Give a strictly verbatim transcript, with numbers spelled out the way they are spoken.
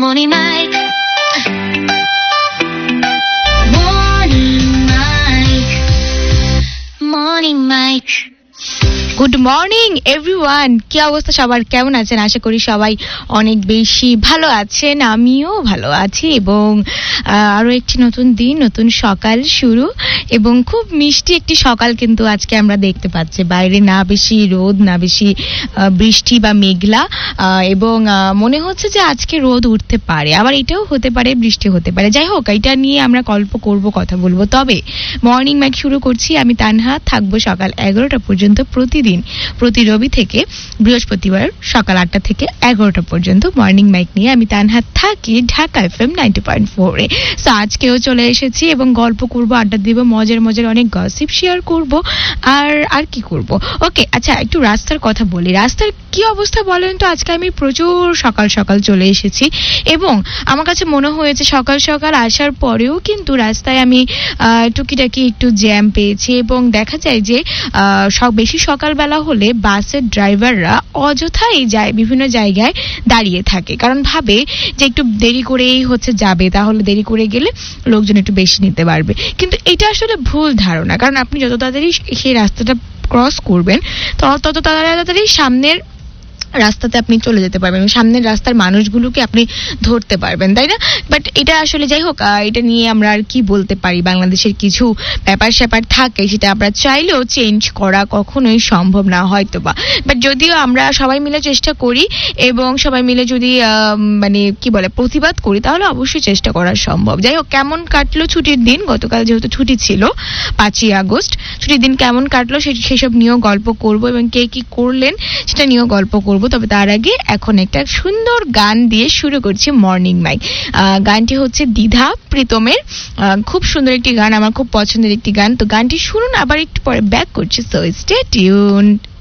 Morning Mike. Morning Mike. Morning Mike. Good morning everyone, কি অবস্থা সবার, কেমন আছেন? আশা করি সবাই অনেক বেশি ভালো আছেন, আমিও ভালো আছি। এবং আরো একটি নতুন দিন, নতুন সকাল শুরু, এবং খুব মিষ্টি একটি সকাল কিন্তু আজকে আমরা দেখতে পাচ্ছি। বাইরে না বেশি রোদ, না বেশি বৃষ্টি বা মেঘলা, এবং মনে হচ্ছে যে আজকে রোদ উঠতে পারে, আবার এটাও হতে পারে বৃষ্টি হতে পারে। যাই হোক, এটা নিয়ে আমরা গল্প করব, কথা বলবো। তবে মর্নিং ম্যাক শুরু করছি, আমি তানহা, থাকবো সকাল এগারোটা পর্যন্ত প্রতিদিন, প্রতি রবি থেকে বৃহস্পতিবার সকাল আটটা থেকে এগারোটা পর্যন্ত মর্নিং মাইক নিয়ে আমি তানহা থাকি Dhaka FM ninety point four এ। সো আজকেও চলে এসেছি এবং গল্প করব, আড্ডা দিব, মজার মজার অনেক গসিপ শেয়ার করব। আর আর কি করব? ওকে, আচ্ছা, একটু রাস্তার কথা বলি। রাস্তার কি অবস্থা বলেন তো? আজকে আমি প্রচুর সকাল সকাল চলে এসেছি এবং আমার কাছে মনে হয়েছে সকাল সকাল আসার পরেও কিন্তু রাস্তায় আমি টুকিটাকি একটু জ্যাম পেয়েছি। এবং দেখা যায় যে সব বেশি সকালবেলা হলে বাসের ড্রাইভাররা অযথাই যায় বিভিন্ন জায়গায় দাঁড়িয়ে থাকে, কারণ ভাবে যে একটু দেরি করেই হচ্ছে যাবে, তাহলে দেরি করে গেলে লোকজন একটু বেশি নিতে পারবে। কিন্তু এটা আসলে ভুল ধারণা, কারণ আপনি যত তাড়াতাড়ি সেই রাস্তাটা ক্রস করবেন তত তাড়াতাড়ি সামনের রাস্তাতে আপনি চলে যেতে পারবেন, সামনের রাস্তার মানুষগুলোকে আপনি ধরতে পারবেন, তাই না? বাট এটা আসলে, যাই হোক, এটা নিয়ে আমরা আর কি বলতে পারি, বাংলাদেশের কিছু ব্যাপার স্যাপার থাকে, সেটা আমরা চাইলেও চেঞ্জ করা কখনোই সম্ভব না হয়তো বা। বাট যদিও আমরা সবাই মিলে চেষ্টা করি এবং সবাই মিলে যদি মানে কি বলে প্রতিবাদ করি, তাহলে অবশ্যই চেষ্টা করা সম্ভব। যাই হোক, কেমন কাটলো ছুটির দিন? গতকাল যেহেতু ছুটি ছিল, পাঁচই আগস্ট, ছুটির দিন কেমন কাটলো সেসব নিয়েও গল্প করব এবং কে কি করলেন সেটা নিয়েও গল্প করব। তবে তার আগে এখন একটা সুন্দর গান দিয়ে শুরু করছি মর্নিং মাইক। গানটি হচ্ছে দ্বিধা প্রীতমের, খুব সুন্দর একটি গান, আমার খুব পছন্দের একটি গান। তো গানটি শুনুন, আবার একটু পরে ব্যাক করছি। So stay tuned.